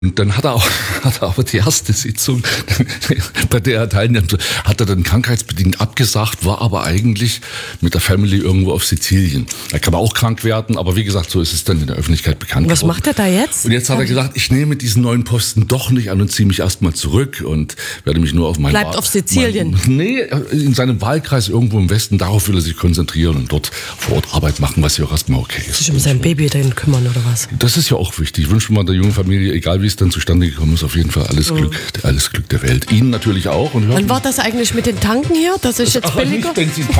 Und dann hat er aber die erste Sitzung, bei der er teilnimmt, hat er dann krankheitsbedingt abgesagt, war aber eigentlich mit der Family irgendwo auf Sizilien. Er kann auch krank werden, aber wie gesagt, so ist es dann in der Öffentlichkeit bekannt geworden. Was macht er da jetzt? Und jetzt hat er gesagt, ich nehme diesen neuen Posten doch nicht an und ziehe mich erstmal zurück und werde mich nur auf Bleibt auf Sizilien. In seinem Wahlkreis irgendwo im Westen, darauf will er sich konzentrieren und dort vor Ort Arbeit machen, was ja auch erstmal okay ist. Sich um sein Baby dann kümmern oder was? Das ist ja auch wichtig. Ich wünsche mal der jungen Familie, egal wie es dann zustande gekommen ist, auf jeden Fall alles Glück der Welt. Ihnen natürlich auch. Und wann war das eigentlich mit den Tanken hier? Das ist jetzt billiger? Nicht, wenn Sie